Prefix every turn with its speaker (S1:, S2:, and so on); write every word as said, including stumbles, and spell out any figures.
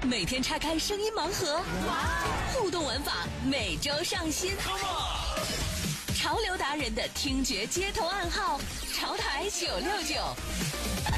S1: 每天拆开声音盲盒，互动玩法每周上新。潮流达人的听觉街头暗号，潮台九六九。